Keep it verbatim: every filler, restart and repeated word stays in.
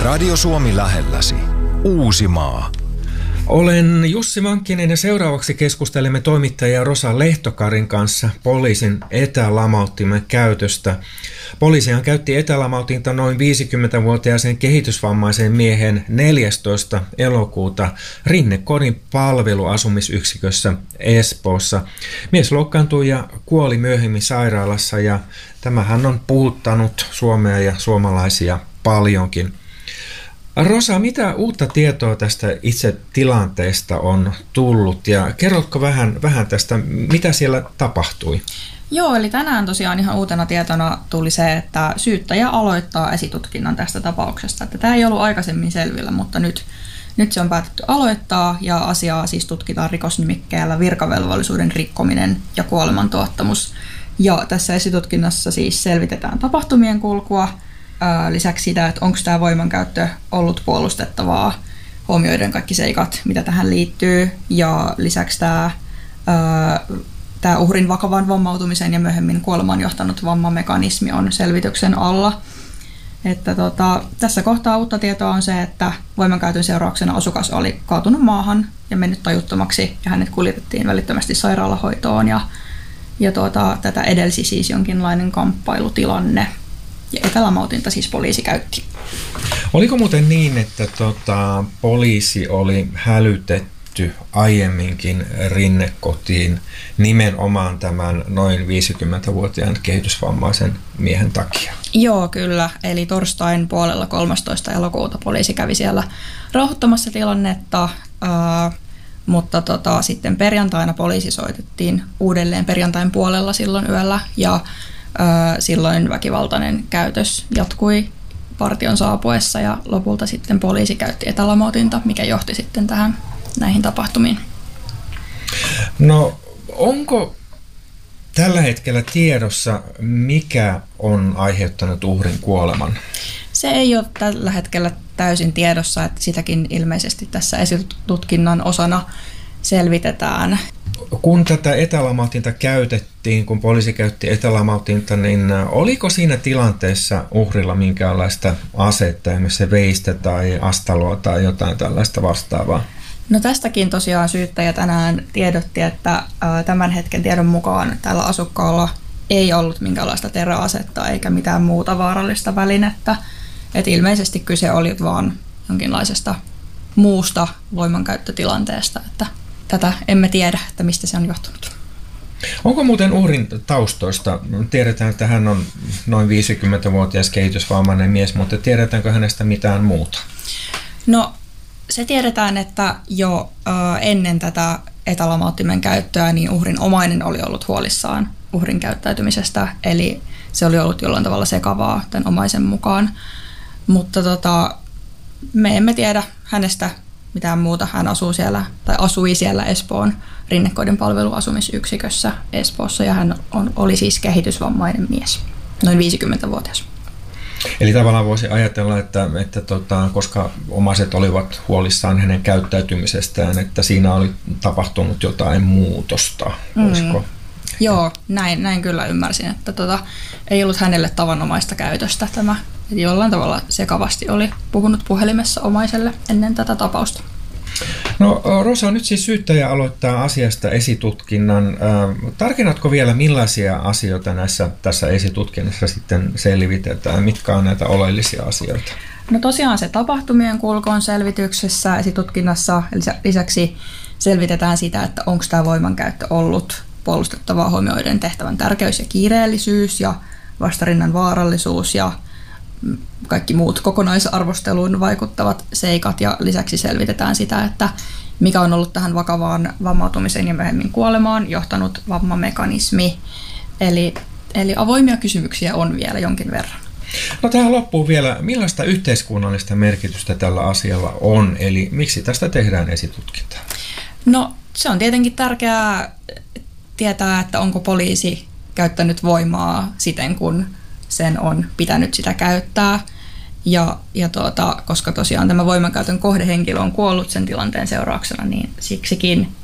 Radio Suomi lähelläsi. Uusimaa. Olen Jussi Mankkinen ja seuraavaksi keskustelemme toimittaja Rosa Lehtokarin kanssa poliisin etälamauttimen käytöstä. Poliisihan käytti etälamautinta noin viisikymmentävuotiaisen kehitysvammaisen miehen neljästoista elokuuta Rinnekodin palveluasumisyksikössä Espoossa. Mies loukkaantui ja kuoli myöhemmin sairaalassa ja tämähän on puhuttanut Suomea ja suomalaisia paljonkin. Rosa, mitä uutta tietoa tästä itse tilanteesta on tullut ja kerrotko vähän, vähän tästä, mitä siellä tapahtui? Joo, eli tänään tosiaan ihan uutena tietona tuli se, että syyttäjä aloittaa esitutkinnan tästä tapauksesta. Että tämä ei ollut aikaisemmin selvillä, mutta nyt, nyt se on päätetty aloittaa ja asiaa siis tutkitaan rikosnimikkeellä virkavelvollisuuden rikkominen ja kuolemantuottamus. Ja tässä esitutkinnassa siis selvitetään tapahtumien kulkua, lisäksi sitä, että onko tämä voimankäyttö ollut puolustettavaa, huomioiden kaikki seikat, mitä tähän liittyy, ja lisäksi tämä, tämä uhrin vakavan vammautumisen ja myöhemmin kuolemaan johtanut vammamekanismi on selvityksen alla. Että tota, tässä kohtaa uutta tietoa on se, että voimankäytön seurauksena asukas oli kaatunut maahan ja mennyt tajuttomaksi, ja hänet kuljetettiin välittömästi sairaalahoitoon, ja, ja tuota, tätä edelsi siis jonkinlainen kamppailutilanne. Ja etälamautinta siis poliisi käytti. Oliko muuten niin, että tota, poliisi oli hälytetty aiemminkin Rinnekotiin nimenomaan tämän noin viisikymmentävuotiaan kehitysvammaisen miehen takia? Joo, kyllä. Eli torstain puolella kolmastoista elokuuta poliisi kävi siellä rauhoittamassa tilannetta, ää, mutta tota, sitten perjantaina poliisi soitettiin uudelleen perjantain puolella silloin yöllä ja silloin väkivaltainen käytös jatkui partion saapuessa ja lopulta sitten poliisi käytti etälamautinta, mikä johti sitten tähän näihin tapahtumiin. No onko tällä hetkellä tiedossa, mikä on aiheuttanut uhrin kuoleman? Se ei ole tällä hetkellä täysin tiedossa, että sitäkin ilmeisesti tässä esitutkinnan osana selvitetään. Kun tätä etälamautinta käytettiin, kun poliisi käytti etälamautinta, niin oliko siinä tilanteessa uhrilla minkäänlaista asetta, esimerkiksi veistä tai astaloa tai jotain tällaista vastaavaa? No tästäkin tosiaan syyttäjä tänään tiedotti, että tämän hetken tiedon mukaan tällä asukkaalla ei ollut minkäänlaista teräasetta eikä mitään muuta vaarallista välinettä. Et ilmeisesti kyse oli vaan jonkinlaisesta muusta voimankäyttötilanteesta, että tätä emme tiedä, että mistä se on johtunut. Onko muuten uhrin taustoista? Tiedetään, että hän on noin viisikymmentävuotias kehitysvammainen mies, mutta tiedetäänkö hänestä mitään muuta? No se tiedetään, että jo äh, ennen tätä etälamauttimen käyttöä niin uhrin omainen oli ollut huolissaan uhrin käyttäytymisestä, eli se oli ollut jollain tavalla sekavaa tämän omaisen mukaan. Mutta tota, me emme tiedä hänestä mitään muuta. Hän asuu siellä, tai asui siellä Espoon Rinnekodin palveluasumisyksikössä Espoossa, ja hän on, oli siis kehitysvammainen mies, noin viisikymmentävuotias. Eli tavallaan voisi ajatella, että, että tota, koska omaiset olivat huolissaan hänen käyttäytymisestään, että siinä oli tapahtunut jotain muutosta, olisiko? Mm. Joo, näin, näin kyllä ymmärsin, että tota, ei ollut hänelle tavanomaista käytöstä tämä. Että jollain tavalla sekavasti oli puhunut puhelimessa omaiselle ennen tätä tapausta. No Rosa, nyt siis syyttäjä aloittaa asiasta esitutkinnan. Tarkennatko vielä, millaisia asioita näissä, tässä esitutkinnassa sitten selvitetään? Mitkä on näitä oleellisia asioita? No tosiaan se tapahtumien kulku on selvityksessä esitutkinnassa. Lisäksi selvitetään sitä, että onko tämä voimankäyttö ollut puolustettavaa huomioiden tehtävän tärkeys ja kiireellisyys ja vastarinnan vaarallisuus ja kaikki muut kokonaisarvosteluun vaikuttavat seikat, ja lisäksi selvitetään sitä, että mikä on ollut tähän vakavaan vammautumiseen ja myöhemmin kuolemaan johtanut vammamekanismi. Eli, eli avoimia kysymyksiä on vielä jonkin verran. No tähän loppuun vielä, millaista yhteiskunnallista merkitystä tällä asialla on, eli miksi tästä tehdään esitutkintaa? No se on tietenkin tärkeää tietää, että onko poliisi käyttänyt voimaa siten, kun sen on pitänyt sitä käyttää. Ja, ja tuota, koska tosiaan tämä voimankäytön kohdehenkilö on kuollut sen tilanteen seurauksena, niin siksikin